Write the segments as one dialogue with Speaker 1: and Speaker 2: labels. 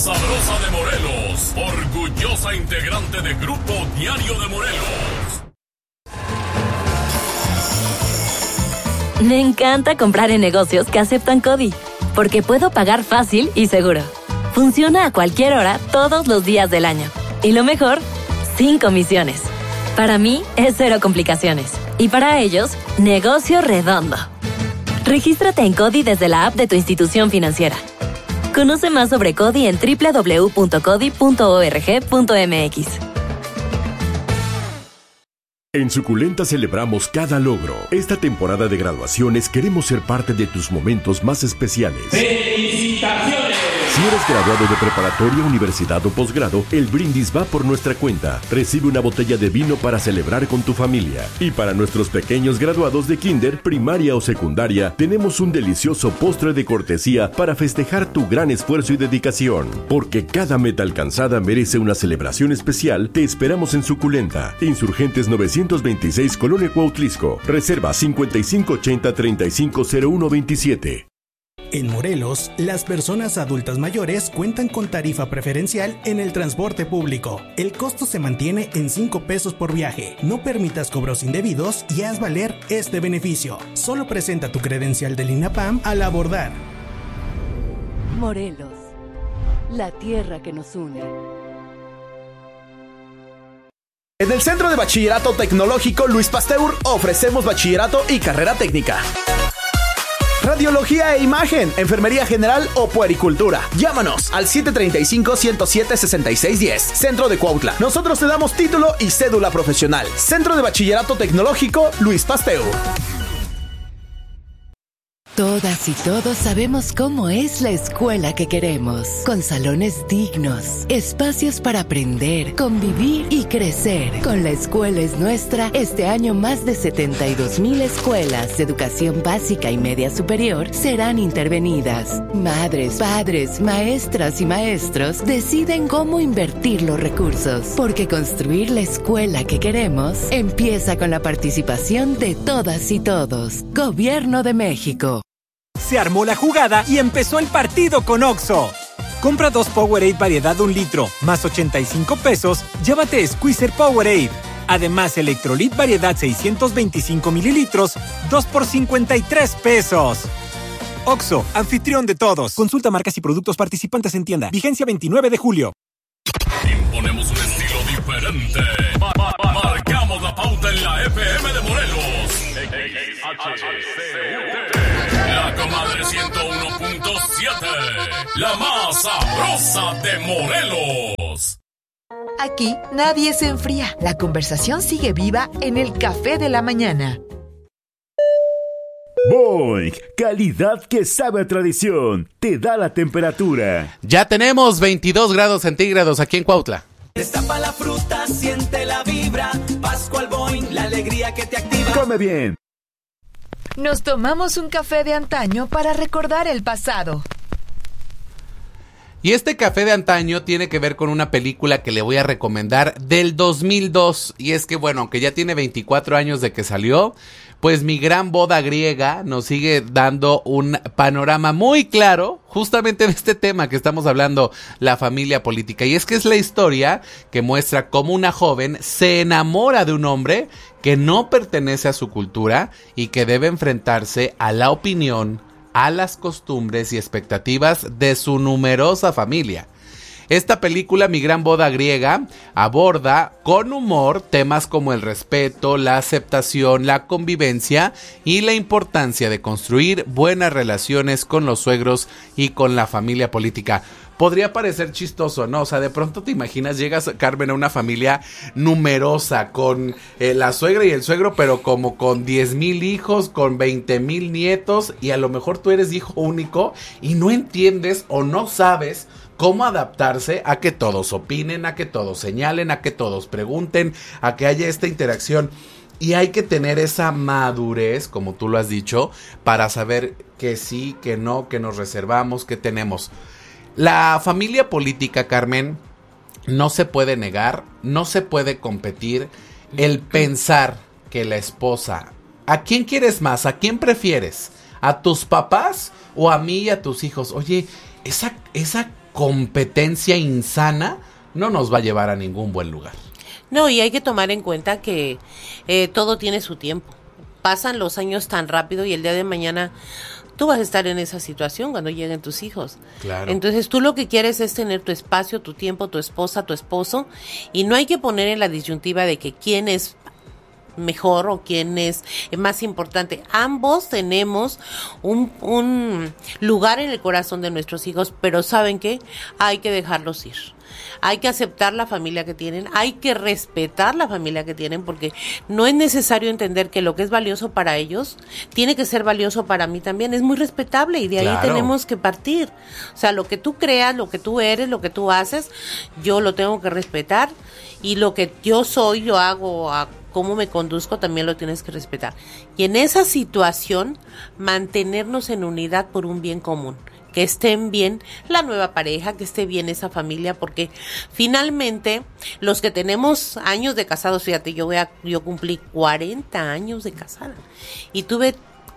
Speaker 1: Sabrosa de Morelos, orgullosa integrante de Grupo Diario de Morelos.
Speaker 2: Me encanta comprar en negocios que aceptan CODI, porque puedo pagar fácil y seguro. Funciona a cualquier hora, todos los días del año. Y lo mejor, sin comisiones. Para mí, es cero complicaciones. Y para ellos, negocio redondo. Regístrate en CODI desde la app de tu institución financiera. Conoce más sobre CODI en www.codi.org.mx.
Speaker 3: En Suculenta celebramos cada logro. Esta temporada de graduaciones queremos ser parte de tus momentos más especiales.
Speaker 4: ¡Felicitaciones!
Speaker 3: Si eres graduado de preparatoria, universidad o posgrado, el brindis va por nuestra cuenta. Recibe una botella de vino para celebrar con tu familia. Y para nuestros pequeños graduados de kinder, primaria o secundaria, tenemos un delicioso postre de cortesía para festejar tu gran esfuerzo y dedicación. Porque cada meta alcanzada merece una celebración especial. Te esperamos en Suculenta. Insurgentes 926, Colonia Cuautlisco. Reserva 5580-350127.
Speaker 5: En Morelos, las personas adultas mayores cuentan con tarifa preferencial en el transporte público. El costo se mantiene en 5 pesos por viaje. No permitas cobros indebidos y haz valer este beneficio. Solo presenta tu credencial del INAPAM al abordar.
Speaker 6: Morelos, la tierra que nos une.
Speaker 7: En el Centro de Bachillerato Tecnológico Luis Pasteur ofrecemos bachillerato y carrera técnica. Radiología e imagen, enfermería general o puericultura. Llámanos al 735-107-6610. Centro de Cuautla. Nosotros te damos título y cédula profesional. Centro de Bachillerato Tecnológico Luis Pasteur.
Speaker 6: Todas y todos sabemos cómo es la escuela que queremos, con salones dignos, espacios para aprender, convivir y crecer. Con La Escuela es Nuestra, este año más de 72,000 escuelas de educación básica y media superior serán intervenidas. Madres, padres, maestras y maestros deciden cómo invertir los recursos, porque construir la escuela que queremos empieza con la participación de todas y todos. Gobierno de México.
Speaker 8: Se armó la jugada y empezó el partido con Oxxo. Compra 2 Powerade variedad 1 litro, más 85 pesos, llévate Squeezer Powerade. Además, Electrolit variedad 625 mililitros, 2 por 53 pesos. Oxxo, anfitrión de todos. Consulta marcas y productos participantes en tienda. Vigencia 29 de julio.
Speaker 1: Imponemos un estilo diferente. Marcamos la pauta en la FM de Morelos. La comadre 101.7. La más sabrosa de Morelos.
Speaker 9: Aquí nadie se enfría. La conversación sigue viva en el café de la mañana.
Speaker 10: Boing, calidad que sabe a tradición. Te da la temperatura.
Speaker 11: Ya tenemos 22 grados centígrados aquí en Cuautla.
Speaker 12: Destapa la fruta, siente la vibra. Pascual Boing, la alegría que te activa.
Speaker 10: Come bien.
Speaker 9: Nos tomamos un café de antaño para recordar el pasado.
Speaker 11: Y este café de antaño tiene que ver con una película que le voy a recomendar del 2002. Y es que, bueno, aunque ya tiene 24 años de que salió, pues Mi Gran Boda Griega nos sigue dando un panorama muy claro justamente de este tema que estamos hablando, la familia política. Y es que es la historia que muestra cómo una joven se enamora de un hombre que no pertenece a su cultura y que debe enfrentarse a la opinión, a las costumbres y expectativas de su numerosa familia. Esta película, Mi Gran Boda Griega, aborda con humor temas como el respeto, la aceptación, la convivencia y la importancia de construir buenas relaciones con los suegros y con la familia política. Podría parecer chistoso, ¿no? O sea, de pronto te imaginas, llegas, Carmen, a una familia numerosa con la suegra y el suegro, pero como con 10,000 hijos, con 20,000 nietos, y a lo mejor tú eres hijo único y no entiendes o no sabes cómo adaptarse a que todos opinen, a que todos señalen, a que todos pregunten, a que haya esta interacción. Y hay que tener esa madurez, como tú lo has dicho, para saber que sí, que no, que nos reservamos, que tenemos. La familia política, Carmen, no se puede negar, no se puede competir. El pensar que la esposa, ¿a quién quieres más? ¿A quién prefieres? ¿A tus papás o a mí y a tus hijos? Oye, esa competencia insana no nos va a llevar a ningún buen lugar.
Speaker 13: No, y hay que tomar en cuenta que todo tiene su tiempo. Pasan los años tan rápido y el día de mañana tú vas a estar en esa situación cuando lleguen tus hijos.
Speaker 11: Claro.
Speaker 13: Entonces tú lo que quieres es tener tu espacio, tu tiempo, tu esposa, tu esposo, y no hay que poner en la disyuntiva de que quién es mejor o quién es más importante. Ambos tenemos un lugar en el corazón de nuestros hijos, pero ¿saben qué? Hay que dejarlos ir. Hay que aceptar la familia que tienen, hay que respetar la familia que tienen, porque no es necesario entender que lo que es valioso para ellos tiene que ser valioso para mí también. Es muy respetable y de ahí tenemos que partir. O sea, lo que tú creas, lo que tú eres, lo que tú haces, yo lo tengo que respetar, y lo que yo soy, yo hago, cómo me conduzco, también lo tienes que respetar. Y en esa situación, mantenernos en unidad por un bien común. Que estén bien la nueva pareja, que esté bien esa familia, porque finalmente los que tenemos años de casados, fíjate, yo cumplí 40 años de casada y tuve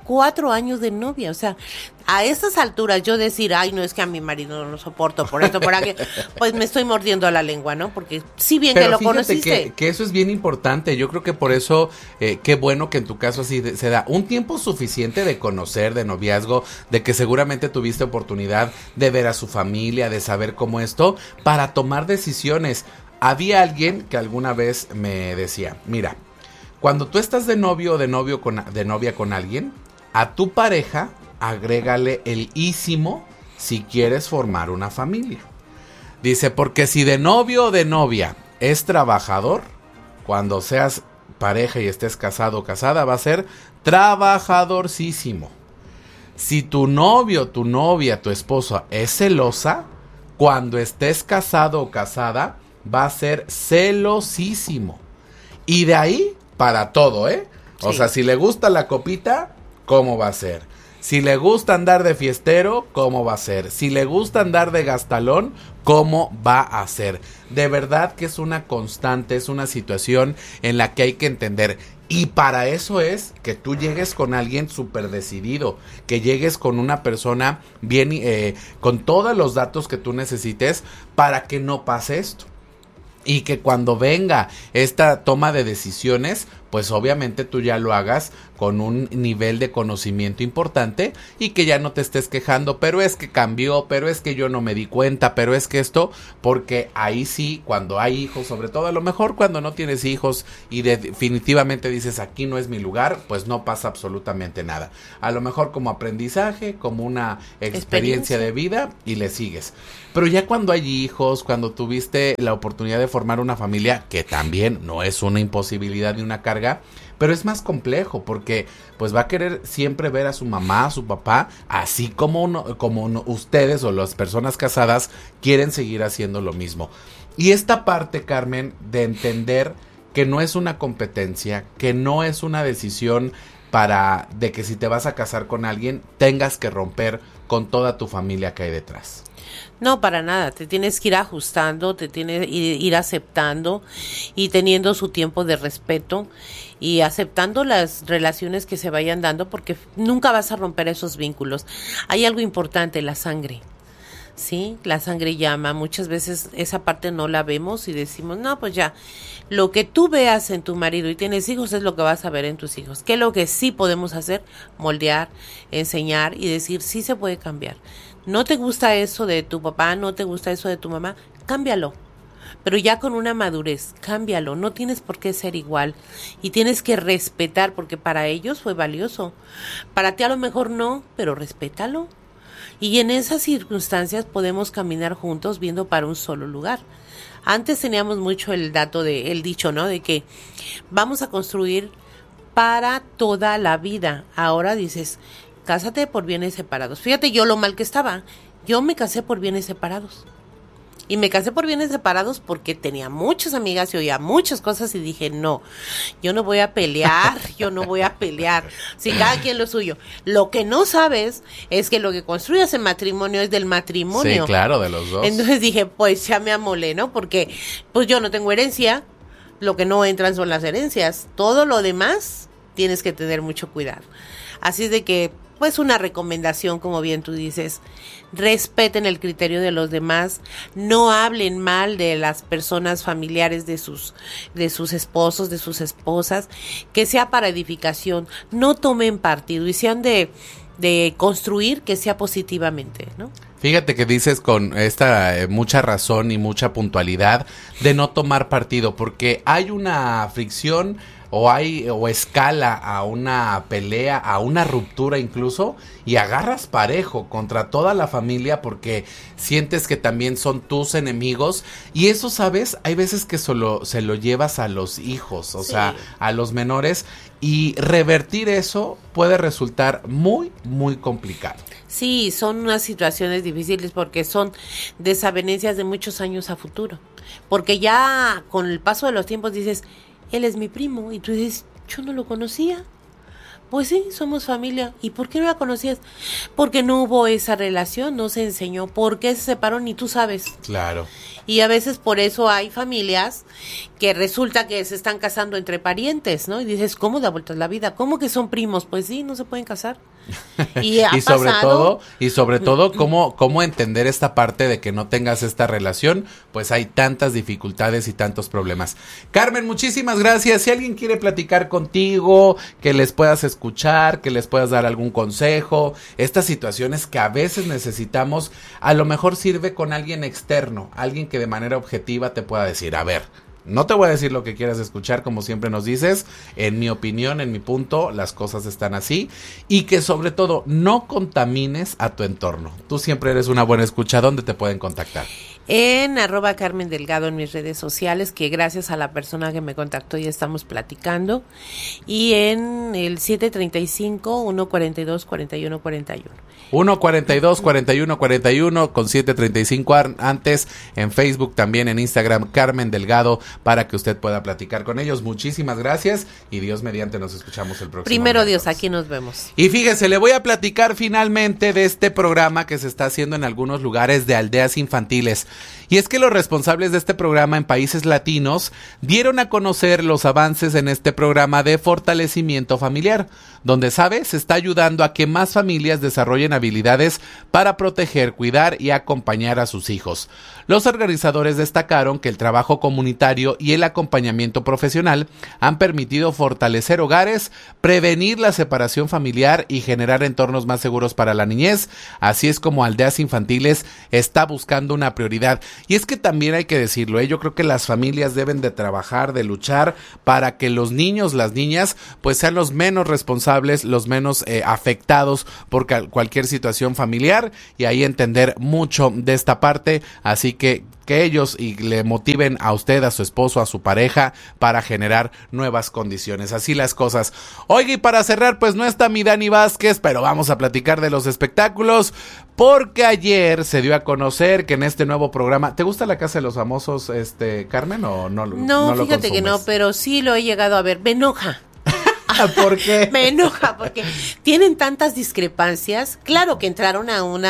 Speaker 13: 4 años de novia. O sea, a estas alturas yo decir, ay, no, es que a mi marido no lo soporto por esto, por aquello, pues me estoy mordiendo la lengua, ¿no? Porque sí bien pero que lo conociste.
Speaker 11: Que eso es bien importante. Yo creo que por eso, qué bueno que en tu caso así se da un tiempo suficiente de conocer, de noviazgo, de que seguramente tuviste oportunidad de ver a su familia, de saber cómo esto, para tomar decisiones. Había alguien que alguna vez me decía, mira, cuando tú estás de novio o de novia con alguien, a tu pareja agrégale el ísimo si quieres formar una familia. Dice, porque si de novio o de novia es trabajador, cuando seas pareja y estés casado o casada, va a ser trabajadorcísimo. Si tu novio, tu novia, tu esposa es celosa, cuando estés casado o casada, va a ser celosísimo. Y de ahí para todo, ¿eh? O sea, si le gusta la copita, ¿cómo va a ser? Si le gusta andar de fiestero, ¿cómo va a ser? Si le gusta andar de gastalón, ¿cómo va a ser? De verdad que es una constante, es una situación en la que hay que entender. Y para eso es que tú llegues con alguien súper decidido, que llegues con una persona bien, con todos los datos que tú necesites para que no pase esto. Y que cuando venga esta toma de decisiones, pues obviamente tú ya lo hagas con un nivel de conocimiento importante y que ya no te estés quejando, pero es que cambió, pero es que yo no me di cuenta, pero es que esto, porque ahí sí, cuando hay hijos, sobre todo a lo mejor cuando no tienes hijos y definitivamente dices aquí no es mi lugar, pues no pasa absolutamente nada. A lo mejor como aprendizaje, como una experiencia de vida y le sigues. Pero ya cuando hay hijos, cuando tuviste la oportunidad de formar una familia, que también no es una imposibilidad ni una carga, pero es más complejo porque pues va a querer siempre ver a su mamá, a su papá, así como ustedes o las personas casadas quieren seguir haciendo lo mismo. Y esta parte, Carmen, de entender que no es una competencia, que no es una decisión de que si te vas a casar con alguien tengas que romper con toda tu familia que hay detrás.
Speaker 13: No, para nada, te tienes que ir ajustando, te tienes que ir aceptando y teniendo su tiempo de respeto y aceptando las relaciones que se vayan dando, porque nunca vas a romper esos vínculos. Hay algo importante, la sangre. Sí, la sangre llama. Muchas veces esa parte no la vemos y decimos, no, pues ya, lo que tú veas en tu marido y tienes hijos es lo que vas a ver en tus hijos. ¿Qué es lo que sí podemos hacer? Moldear, enseñar y decir, sí se puede cambiar. No te gusta eso de tu papá, no te gusta eso de tu mamá, cámbialo. Pero ya con una madurez, cámbialo, no tienes por qué ser igual y tienes que respetar porque para ellos fue valioso. Para ti a lo mejor no, pero respétalo. Y en esas circunstancias podemos caminar juntos viendo para un solo lugar. Antes teníamos mucho el dicho, ¿no? De que vamos a construir para toda la vida. Ahora dices, cásate por bienes separados. Fíjate yo lo mal que estaba. Yo me casé por bienes separados. Y me casé por bienes separados porque tenía muchas amigas y oía muchas cosas y dije, no, yo no voy a pelear, si cada quien lo suyo. Lo que no sabes es que lo que construyas en matrimonio es del matrimonio.
Speaker 11: Sí, claro, de los dos.
Speaker 13: Entonces dije, pues ya me amolé, ¿no? Porque pues yo no tengo herencia, lo que no entran son las herencias. Todo lo demás tienes que tener mucho cuidado. Así es de que pues una recomendación, como bien tú dices, respeten el criterio de los demás, no hablen mal de las personas familiares de sus esposos, de sus esposas, que sea para edificación, no tomen partido y sean de construir, que sea positivamente, ¿no?
Speaker 11: Fíjate que dices con esta mucha razón y mucha puntualidad de no tomar partido, porque hay una fricción o escala a una pelea, a una ruptura incluso, y agarras parejo contra toda la familia porque sientes que también son tus enemigos, y eso, ¿sabes? Hay veces que solo se lo llevas a los hijos, o sea, a los menores, y revertir eso puede resultar muy, muy complicado.
Speaker 13: Sí, son unas situaciones difíciles porque son desavenencias de muchos años a futuro, porque ya con el paso de los tiempos dices, él es mi primo, y tú dices, yo no lo conocía. Pues sí, somos familia. ¿Y por qué no la conocías? Porque no hubo esa relación, no se enseñó. ¿Por qué se separaron? Ni tú sabes.
Speaker 11: Claro.
Speaker 13: Y a veces por eso hay familias que resulta que se están casando entre parientes, ¿no? Y dices, ¿cómo da vueltas la vida? ¿Cómo que son primos? Pues sí, no se pueden casar. Y
Speaker 11: sobre todo cómo entender esta parte de que no tengas esta relación, pues hay tantas dificultades y tantos problemas. Carmen, muchísimas gracias. Si alguien quiere platicar contigo, que les puedas escuchar, que les puedas dar algún consejo, estas situaciones que a veces necesitamos, a lo mejor sirve con alguien externo, alguien que de manera objetiva te pueda decir, a ver, no te voy a decir lo que quieras escuchar, como siempre nos dices, en mi opinión, en mi punto, las cosas están así, y que sobre todo no contamines a tu entorno. Tú siempre eres una buena escucha. ¿Dónde te pueden contactar?
Speaker 13: En @Carmen Delgado en mis redes sociales, que gracias a la persona que me contactó ya estamos platicando, y en el 735-142-4141.
Speaker 11: 142-4141 con 735 antes, en Facebook, también en Instagram, Carmen Delgado, para que usted pueda platicar con ellos. Muchísimas gracias y Dios mediante nos escuchamos el próximo
Speaker 13: Primero
Speaker 11: miércoles.
Speaker 13: Dios, aquí nos vemos.
Speaker 11: Y fíjese, le voy a platicar finalmente de este programa que se está haciendo en algunos lugares de aldeas infantiles. Y es que los responsables de este programa en países latinos dieron a conocer los avances en este programa de fortalecimiento familiar, donde, ¿sabe?, se está ayudando a que más familias desarrollen habilidades para proteger, cuidar y acompañar a sus hijos. Los organizadores destacaron que el trabajo comunitario y el acompañamiento profesional han permitido fortalecer hogares, prevenir la separación familiar y generar entornos más seguros para la niñez. Así es como Aldeas Infantiles está buscando una prioridad. Y es que también hay que decirlo, yo creo que las familias deben de trabajar, de luchar para que los niños, las niñas, pues sean los menos responsables, los menos afectados por cualquier situación familiar, y ahí entender mucho de esta parte. Así que ellos y le motiven a usted, a su esposo, a su pareja, para generar nuevas condiciones. Así las cosas. Oiga, y para cerrar, pues no está mi Dani Vázquez, pero vamos a platicar de los espectáculos, porque ayer se dio a conocer que en este nuevo programa, ¿te gusta La Casa de los Famosos, Carmen, o no?
Speaker 13: No, fíjate que no, pero sí lo he llegado a ver. Me enoja.
Speaker 11: ¿Por qué?
Speaker 13: Me enoja porque tienen tantas discrepancias. Claro que entraron a un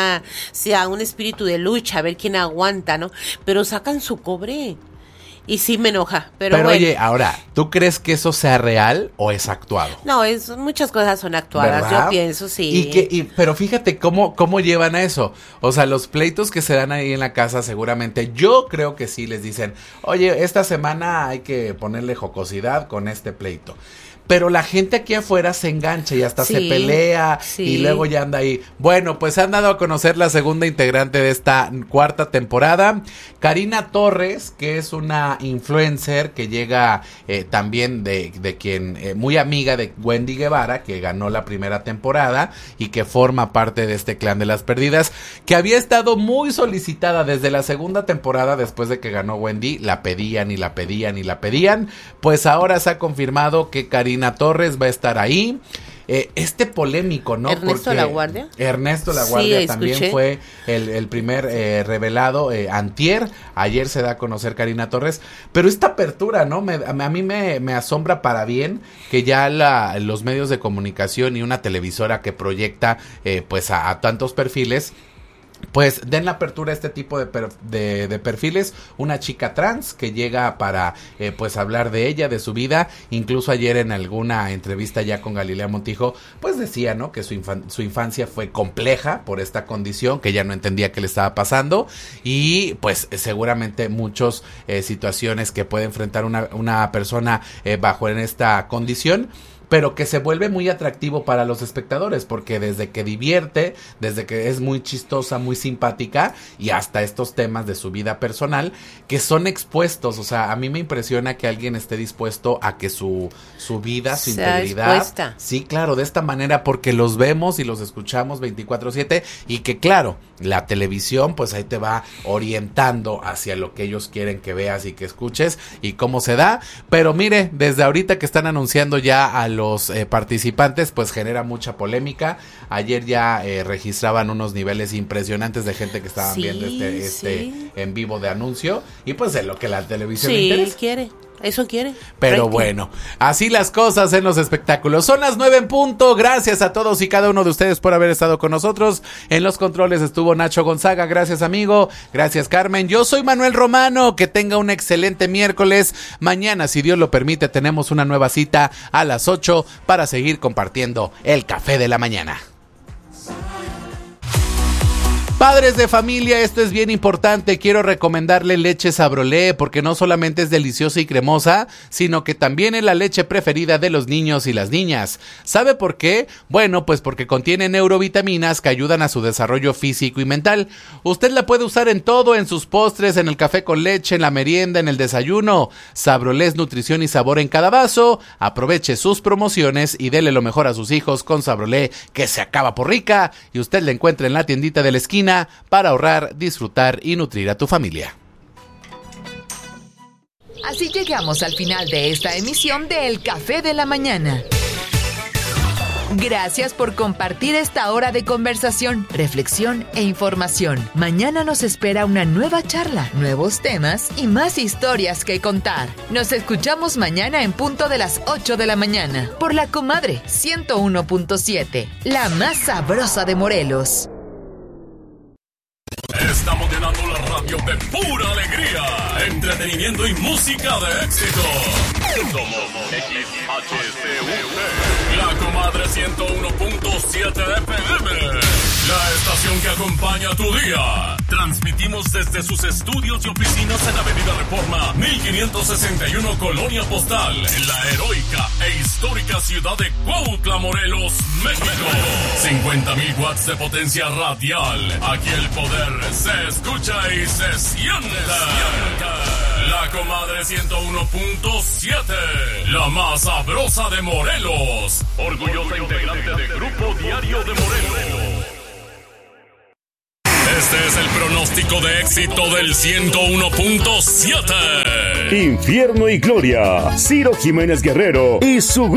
Speaker 13: espíritu de lucha, a ver quién aguanta, ¿no? Pero sacan su cobre. Y sí me enoja, pero bueno.
Speaker 11: Oye, ahora, ¿tú crees que eso sea real o es actuado?
Speaker 13: No, muchas cosas son actuadas, ¿verdad? Yo pienso, sí.
Speaker 11: Pero fíjate cómo llevan a eso. O sea, los pleitos que se dan ahí en la casa, seguramente, yo creo que sí les dicen, oye, esta semana hay que ponerle jocosidad con este pleito. Pero la gente aquí afuera se engancha y hasta se pelea, y luego ya anda ahí. Bueno, pues han dado a conocer la segunda integrante de esta cuarta temporada, Karina Torres, que es una influencer que llega también de quien, muy amiga de Wendy Guevara, que ganó la primera temporada y que forma parte de este clan de las perdidas, que había estado muy solicitada desde la segunda temporada. Después de que ganó Wendy, la pedían y la pedían y la pedían. Pues ahora se ha confirmado que Karina Torres va a estar ahí. Polémico, ¿no?
Speaker 13: Ernesto Laguardia.
Speaker 11: Ernesto Laguardia también fue el primer revelado antier. Ayer se da a conocer Karina Torres. Pero esta apertura, ¿no? A mí me asombra para bien que ya los medios de comunicación y una televisora que proyecta pues a tantos perfiles pues den la apertura a este tipo de perfiles. Una chica trans que llega para pues hablar de ella, de su vida. Incluso ayer en alguna entrevista ya con Galilea Montijo, pues decía, ¿no? Que su infancia fue compleja por esta condición, que ella no entendía qué le estaba pasando, y pues seguramente muchas situaciones que puede enfrentar una persona bajo en esta condición, pero que se vuelve muy atractivo para los espectadores, porque desde que divierte, desde que es muy chistosa, muy simpática, y hasta estos temas de su vida personal, que son expuestos. O sea, a mí me impresiona que alguien esté dispuesto a que su vida, su integridad, expuesta. Sí, claro, de esta manera, porque los vemos y los escuchamos 24/7, y que claro, la televisión pues ahí te va orientando hacia lo que ellos quieren que veas y que escuches, y cómo se da. Pero mire, desde ahorita que están anunciando ya a los participantes, pues genera mucha polémica. Ayer ya registraban unos niveles impresionantes de gente que estaban viendo este en vivo de anuncio, y pues de lo que la televisión le interesa.
Speaker 13: Eso quiere.
Speaker 11: Pero bueno, así las cosas en los espectáculos. Son las 9 en punto. Gracias a todos y cada uno de ustedes por haber estado con nosotros. En los controles estuvo Nacho Gonzaga. Gracias, amigo. Gracias, Carmen. Yo soy Manuel Romano. Que tenga un excelente miércoles. Mañana, si Dios lo permite, tenemos una nueva cita a las 8 para seguir compartiendo el café de la mañana. Padres de familia, esto es bien importante. Quiero recomendarle leche Sabrolé, porque no solamente es deliciosa y cremosa, sino que también es la leche preferida de los niños y las niñas. ¿Sabe por qué? Bueno, pues porque contiene neurovitaminas que ayudan a su desarrollo físico y mental. Usted la puede usar en todo, en sus postres, en el café con leche, en la merienda, en el desayuno. Sabrolé es nutrición y sabor en cada vaso. Aproveche sus promociones y dele lo mejor a sus hijos con Sabrolé, que se acaba por rica, y usted la encuentra en la tiendita de la esquina, para ahorrar, disfrutar y nutrir a tu familia.
Speaker 9: Así llegamos al final de esta emisión de El Café de la Mañana. Gracias por compartir esta hora de conversación, reflexión e información. Mañana nos espera una nueva charla, nuevos temas y más historias que contar. Nos escuchamos mañana en punto de las 8 de la mañana por La Comadre 101.7, la más sabrosa de Morelos.
Speaker 1: Estamos llenando la radio de pura alegría, entretenimiento y música de éxito. Somos XHCUP, La Comadre 101.7 FM, la estación que acompaña tu día. Transmitimos desde sus estudios y oficinas en Avenida Reforma 1561, Colonia Postal, en la heroica e histórica ciudad de Cuautla, Morelos, México. 50,000 watts de potencia radial. Aquí el poder se escucha y se siente. La Comadre 101.7, la más sabrosa de Morelos. Orgullosa integrante de Grupo Diario de Morelos. Este es el pronóstico de éxito del 101.7.
Speaker 10: Infierno y Gloria, Ciro Jiménez Guerrero y su